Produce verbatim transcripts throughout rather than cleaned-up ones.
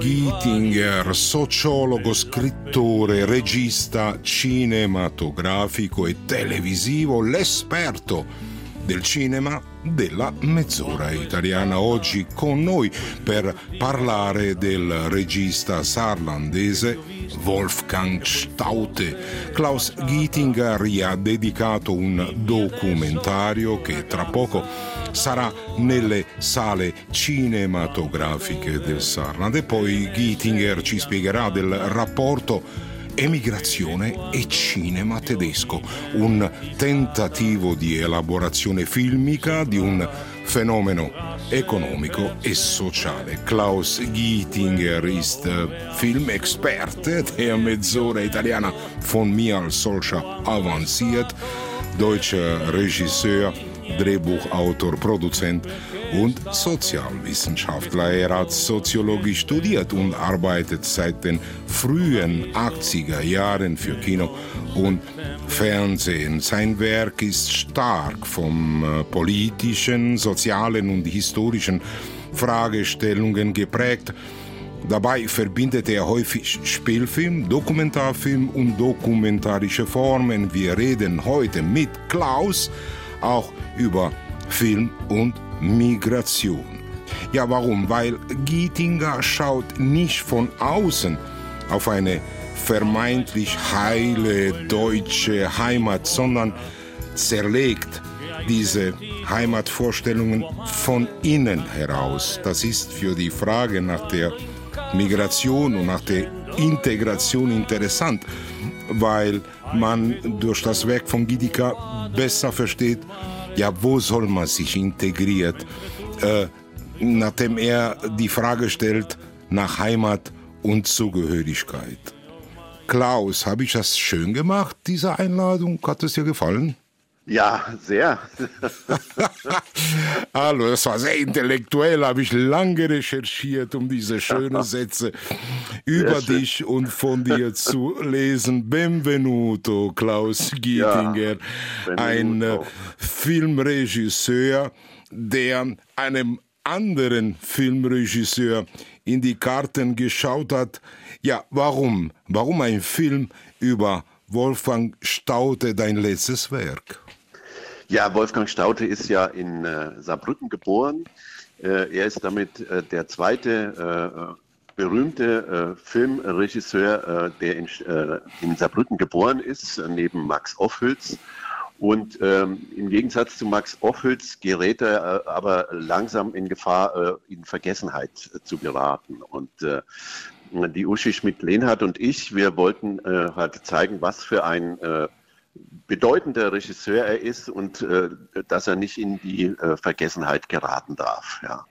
Gittinger, sociologo, scrittore, regista cinematografico e televisivo, l'esperto del cinema della mezz'ora italiana, oggi con noi per parlare del regista saarlandese Wolfgang Staudte. Klaus Gittinger gli ha dedicato un documentario che tra poco sarà nelle sale cinematografiche del Saarland, e poi Gittinger ci spiegherà del rapporto emigrazione e cinema tedesco, un tentativo di elaborazione filmica di un fenomeno economico e sociale. Klaus Gittinger ist Filmexperte der Mezz'ora Italiana, von mir als solcher avanciert, deutscher Regisseur, Drehbuchautor, Produzent und Sozialwissenschaftler. Er hat Soziologie studiert und arbeitet seit den frühen achtziger Jahren für Kino und Fernsehen. Sein Werk ist stark vom äh, politischen, sozialen und historischen Fragestellungen geprägt. Dabei verbindet er häufig Spielfilm, Dokumentarfilm und dokumentarische Formen. Wir reden heute mit Klaus auch über Film und Migration. Ja, warum? Weil Gittinger schaut nicht von außen auf eine vermeintlich heile deutsche Heimat, sondern zerlegt diese Heimatvorstellungen von innen heraus. Das ist für die Frage nach der Migration und nach der Integration interessant, weil man durch das Werk von Gittinger besser versteht, ja, wo soll man sich integrieren, äh, nachdem er die Frage stellt nach Heimat und Zugehörigkeit. Klaus, habe ich das schön gemacht, diese Einladung? Hat es dir gefallen? Ja, sehr. Hallo, das war sehr intellektuell, habe ich lange recherchiert, um diese schönen Sätze über dich und von dir zu lesen. Benvenuto, Klaus Gittinger, ja, ein äh, Filmregisseur, der einem anderen Filmregisseur in die Karten geschaut hat. Ja, warum? Warum ein Film über Wolfgang Staudte, dein letztes Werk? Ja, Wolfgang Staudte ist ja in äh, Saarbrücken geboren. Äh, er ist damit äh, der zweite äh, berühmte äh, Filmregisseur, äh, der in, äh, in Saarbrücken geboren ist, äh, neben Max Ophüls. Und ähm, im Gegensatz zu Max Ophüls gerät er äh, aber langsam in Gefahr, äh, in Vergessenheit äh, zu geraten. Und äh, die Uschi Schmidt-Lehnhardt und ich, wir wollten äh, halt zeigen, was für ein äh, bedeutender Regisseur er ist und äh, dass er nicht in die äh, Vergessenheit geraten darf. Ja.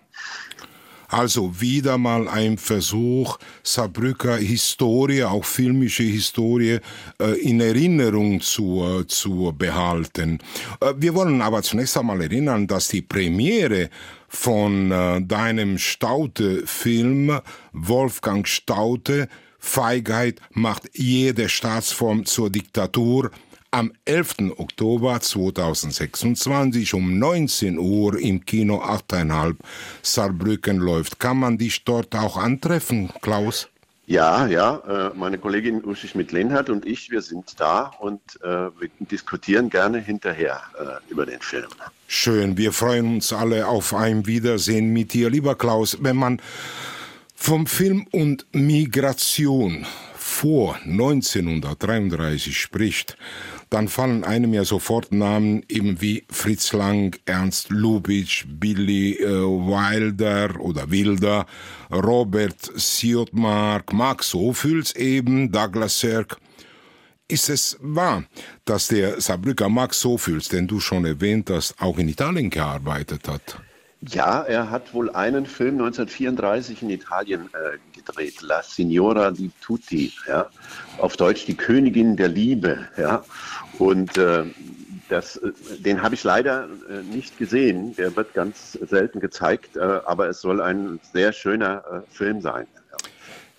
Also wieder mal ein Versuch, Saarbrücker Historie, auch filmische Historie, äh, in Erinnerung zu, äh, zu behalten. Äh, wir wollen aber zunächst einmal erinnern, dass die Premiere von äh, deinem Staudte-Film Wolfgang Staudte, Feigheit macht jede Staatsform zur Diktatur, am elften Oktober zweitausendsechsundzwanzig um neunzehn Uhr im Kino achteinhalb Saarbrücken läuft. Kann man dich dort auch antreffen, Klaus? Ja, ja, meine Kollegin Uschi Schmidt-Lehnhardt und ich, wir sind da und äh, wir diskutieren gerne hinterher äh, über den Film. Schön, wir freuen uns alle auf ein Wiedersehen mit dir. Lieber Klaus, wenn man vom Film und Migration vor neunzehnhundertdreiunddreißig spricht, dann fallen einem ja sofort Namen eben wie Fritz Lang, Ernst Lubitsch, Billy äh, Wilder oder Wilder, Robert Siodmark, Max Ophüls eben, Douglas Sirk. Ist es wahr, dass der Saarbrücker Max Ophüls, den du schon erwähnt hast, auch in Italien gearbeitet hat? Ja, er hat wohl einen Film neunzehnhundertvierunddreißig in Italien äh, gedreht, La Signora di Tutti, ja, auf Deutsch die Königin der Liebe, ja, und äh, das, äh, den habe ich leider äh, nicht gesehen, der wird ganz selten gezeigt, äh, aber es soll ein sehr schöner äh, Film sein. Ja.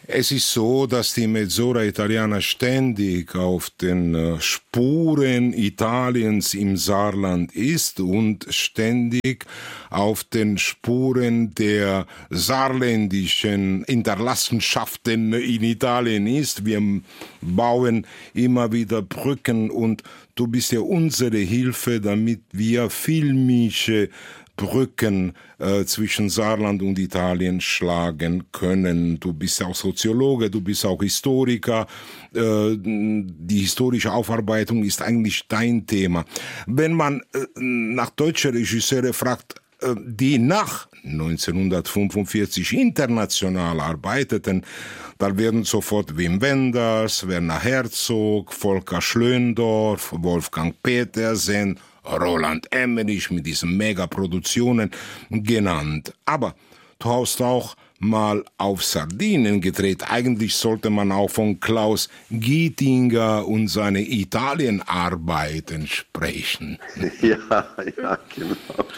Es ist so, dass die Mezz'ora Italiana ständig auf den Spuren Italiens im Saarland ist und ständig auf den Spuren der saarländischen Hinterlassenschaften in Italien ist. Wir bauen immer wieder Brücken und du bist ja unsere Hilfe, damit wir filmische Brücken äh, zwischen Saarland und Italien schlagen können. Du bist auch Soziologe, du bist auch Historiker. Äh, die historische Aufarbeitung ist eigentlich dein Thema. Wenn man äh, nach deutschen Regisseure fragt, äh, die nach neunzehnhundertfünfundvierzig international arbeiteten, da werden sofort Wim Wenders, Werner Herzog, Volker Schlöndorff, Wolfgang Petersen, Roland Emmerich mit diesen Megaproduktionen genannt. Aber du hast auch mal auf Sardinien gedreht. Eigentlich sollte man auch von Klaus Gietinger und seine Italienarbeiten sprechen. Ja, ja, genau.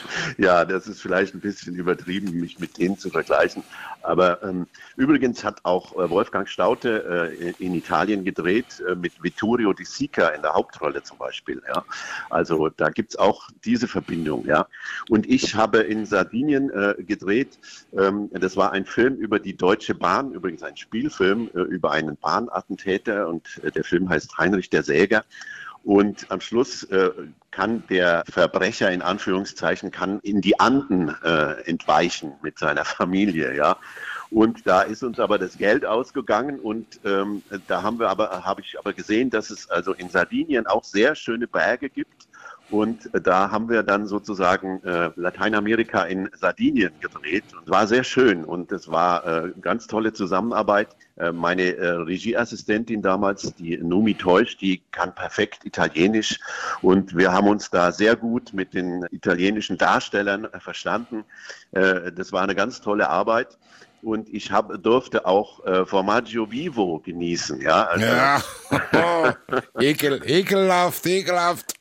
Ja, das ist vielleicht ein bisschen übertrieben, mich mit denen zu vergleichen. Aber ähm, übrigens hat auch äh, Wolfgang Staudte äh, in Italien gedreht, äh, mit Vittorio De Sica in der Hauptrolle zum Beispiel. Ja. Also da gibt's auch diese Verbindung. Ja. Und ich habe in Sardinien äh, gedreht, ähm, das war ein Film über die Deutsche Bahn, übrigens ein Spielfilm äh, über einen Bahnattentäter und äh, der Film heißt Heinrich der Säger. Und am Schluss äh, kann der Verbrecher in Anführungszeichen kann in die Anden äh, entweichen mit seiner Familie, ja. Und da ist uns aber das Geld ausgegangen und ähm, da haben wir aber habe ich aber gesehen, dass es also in Sardinien auch sehr schöne Berge gibt. Und da haben wir dann sozusagen äh, Lateinamerika in Sardinien gedreht. Und war sehr schön und es war äh, ganz tolle Zusammenarbeit. Äh, meine äh, Regieassistentin damals, die Numi Teusch, die kann perfekt Italienisch. Und wir haben uns da sehr gut mit den italienischen Darstellern äh, verstanden. Äh, das war eine ganz tolle Arbeit. Und ich hab, durfte auch äh, Formaggio Vivo genießen. Ja, also, ja. Oh, ekel, ekelhaft, ekelhaft.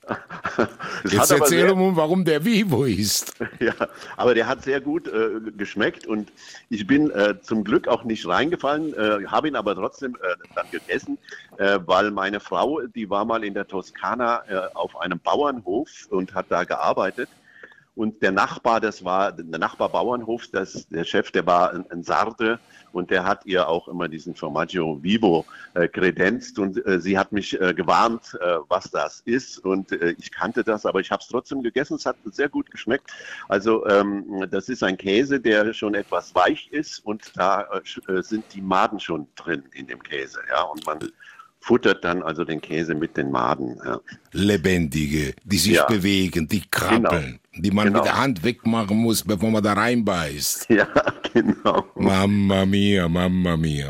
Jetzt erzähl uns, warum der Vivo ist. Ja, aber der hat sehr gut äh, geschmeckt und ich bin äh, zum Glück auch nicht reingefallen, äh, habe ihn aber trotzdem äh, dann gegessen, äh, weil meine Frau, die war mal in der Toskana äh, auf einem Bauernhof und hat da gearbeitet. Und der Nachbar, das war der Nachbarbauernhof, das, der Chef, der war ein, ein Sarde und der hat ihr auch immer diesen Formaggio Vivo äh, kredenzt und äh, sie hat mich äh, gewarnt, äh, was das ist und äh, ich kannte das, aber ich habe es trotzdem gegessen, es hat sehr gut geschmeckt. Also ähm, das ist ein Käse, der schon etwas weich ist und da äh, sind die Maden schon drin in dem Käse, ja, und man futtert dann also den Käse mit den Maden. Ja. Lebendige, die sich ja bewegen, die krabbeln, genau, die man genau mit der Hand wegmachen muss, bevor man da reinbeißt. Ja, genau. Mamma mia, mamma mia.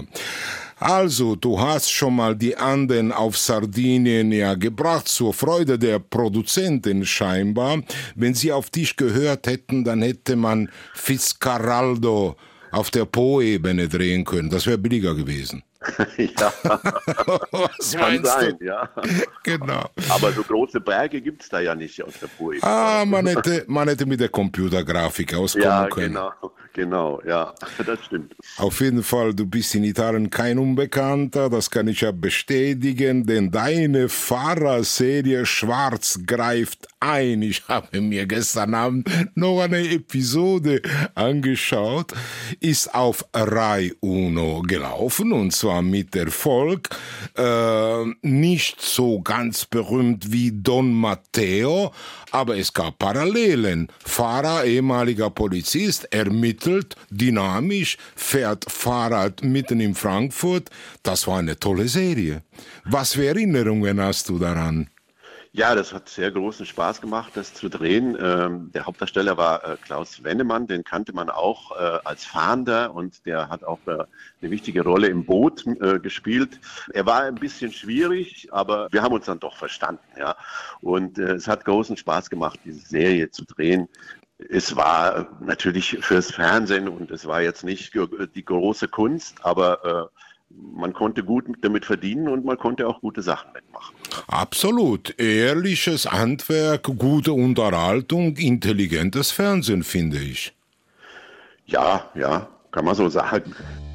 Also, du hast schon mal die Anden auf Sardinien ja gebracht, zur Freude der Produzenten scheinbar. Wenn sie auf dich gehört hätten, dann hätte man Fitzcarraldo auf der Po-Ebene drehen können. Das wäre billiger gewesen. Ja, was kann sein, du? Ja. Genau. Aber so große Berge gibt es da ja nicht aus der Po-Ebene. Ah, man hätte, man hätte mit der Computergrafik auskommen ja, können. Genau, genau, ja, das stimmt. Auf jeden Fall, du bist in Italien kein Unbekannter, das kann ich ja bestätigen, denn deine Fahrerserie Schwarz greift ein. Ich habe mir gestern Abend noch eine Episode angeschaut, ist auf Rai Uno gelaufen und zwar mit Erfolg, äh, nicht so ganz berühmt wie Don Matteo, aber es gab Parallelen. Fahrer, ehemaliger Polizist, ermittelt, dynamisch, fährt Fahrrad mitten in Frankfurt. Das war eine tolle Serie. Was für Erinnerungen hast du daran? Ja, das hat sehr großen Spaß gemacht, das zu drehen. Ähm, der Hauptdarsteller war äh, Klaus Wennemann, den kannte man auch äh, als Fahnder und der hat auch äh, eine wichtige Rolle im Boot äh, gespielt. Er war ein bisschen schwierig, aber wir haben uns dann doch verstanden, ja. Und äh, es hat großen Spaß gemacht, diese Serie zu drehen. Es war natürlich fürs Fernsehen und es war jetzt nicht die große Kunst, aber äh, man konnte gut damit verdienen und man konnte auch gute Sachen mitmachen. Absolut. Ehrliches Handwerk, gute Unterhaltung, intelligentes Fernsehen, finde ich. Ja, ja, kann man so sagen.